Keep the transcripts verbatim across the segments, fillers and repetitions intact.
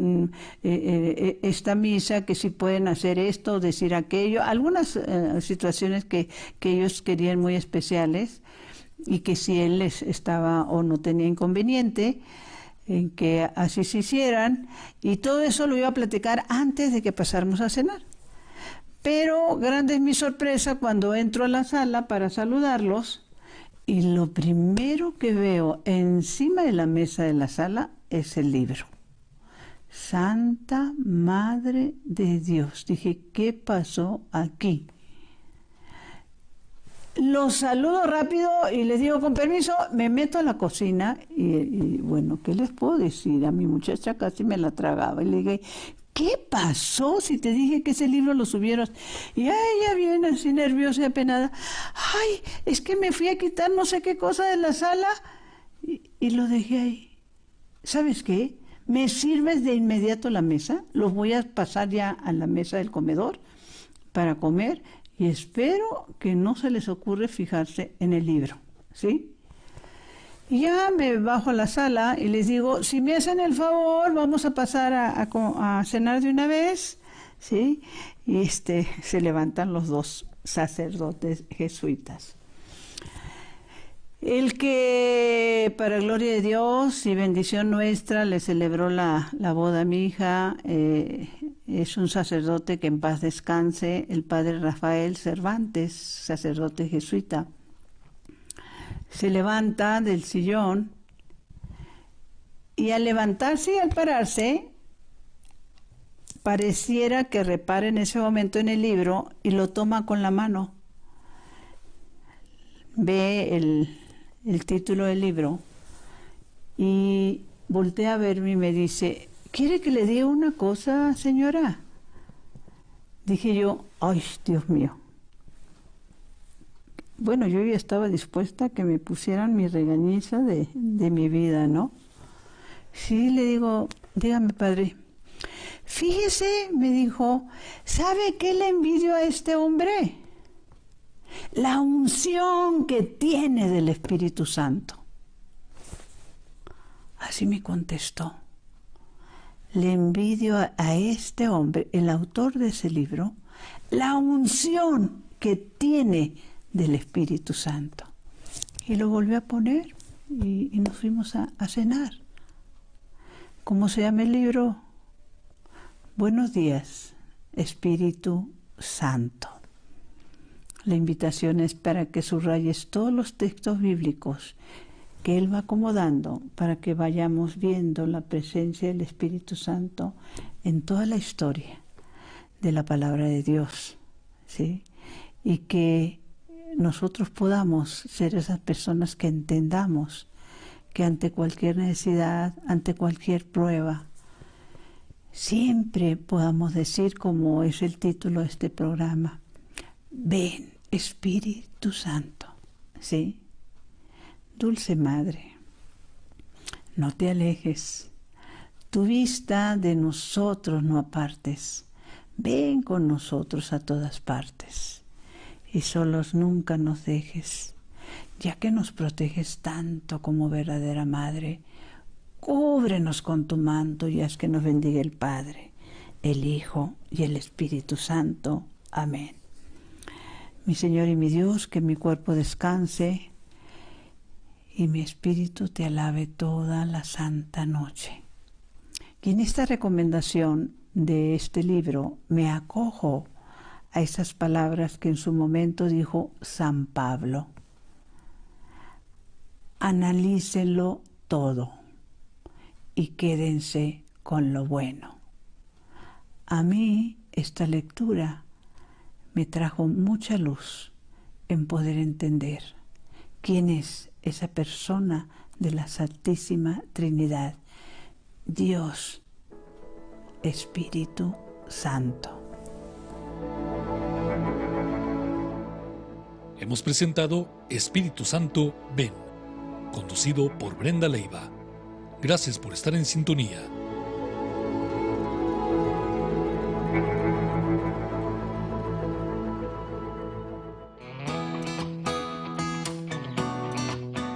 eh, eh, esta misa, que si pueden hacer esto, decir aquello, algunas eh, situaciones que, que ellos querían muy especiales, y que si él les estaba o no tenía inconveniente en que así se hicieran, y todo eso lo iba a platicar antes de que pasáramos a cenar. Pero grande es mi sorpresa cuando entro a la sala para saludarlos, y lo primero que veo encima de la mesa de la sala es el libro. Santa Madre de Dios. Dije, ¿qué pasó aquí? Los saludo rápido y les digo, con permiso, me meto a la cocina y, y bueno, ¿qué les puedo decir? A mi muchacha casi me la tragaba y le dije, ¿qué pasó si te dije que ese libro lo subieras? Y ella viene así nerviosa y apenada, ay, es que me fui a quitar no sé qué cosa de la sala y, y lo dejé ahí. ¿Sabes qué? ¿Me sirves de inmediato la mesa? Los voy a pasar ya a la mesa del comedor para comer. Y espero que no se les ocurre fijarse en el libro, ¿sí? Y ya me bajo a la sala y les digo, si me hacen el favor, vamos a pasar a, a, a cenar de una vez, ¿sí? Y este, se levantan los dos sacerdotes jesuitas. El que, para gloria de Dios y bendición nuestra, le celebró la, la boda a mi hija, eh, es un sacerdote que en paz descanse, el padre Rafael Cervantes, sacerdote jesuita. Se levanta del sillón y al levantarse y al pararse, pareciera que repara en ese momento en el libro y lo toma con la mano. Ve el, el título del libro y voltea a verme y me dice, ¿quiere que le diga una cosa, señora? Dije yo, ay, Dios mío. Bueno, yo ya estaba dispuesta a que me pusieran mi regañiza de, de mi vida, ¿no? Sí, le digo, dígame, padre. Fíjese, me dijo, ¿sabe qué le envidio a este hombre? La unción que tiene del Espíritu Santo. Así me contestó. Le envidio a, a este hombre, el autor de ese libro, la unción que tiene del Espíritu Santo. Y lo volvió a poner y, y nos fuimos a, a cenar. ¿Cómo se llama el libro? Buenos días, Espíritu Santo. La invitación es para que subrayes todos los textos bíblicos que Él va acomodando para que vayamos viendo la presencia del Espíritu Santo en toda la historia de la palabra de Dios, ¿sí? Y que nosotros podamos ser esas personas que entendamos que ante cualquier necesidad, ante cualquier prueba, siempre podamos decir, como es el título de este programa, ven Espíritu Santo, ¿sí? Dulce Madre, no te alejes, tu vista de nosotros no apartes, ven con nosotros a todas partes, y solos nunca nos dejes, ya que nos proteges tanto como verdadera Madre, cúbrenos con tu manto y haz que nos bendiga el Padre, el Hijo y el Espíritu Santo. Amén. Mi Señor y mi Dios, que mi cuerpo descanse y mi espíritu te alabe toda la santa noche. Y en esta recomendación de este libro me acojo a esas palabras que en su momento dijo San Pablo. Analícenlo todo y quédense con lo bueno. A mí esta lectura me trajo mucha luz en poder entender quién es esa persona de la Santísima Trinidad, Dios, Espíritu Santo. Hemos presentado Espíritu Santo, ven, conducido por Brenda Leiva. Gracias por estar en sintonía.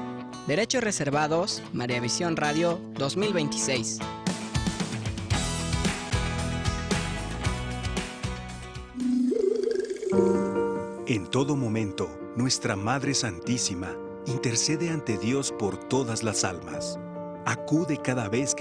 Derechos reservados, María Visión Radio dos mil veintiséis. En todo momento, nuestra Madre Santísima intercede ante Dios por todas las almas. Acude cada vez que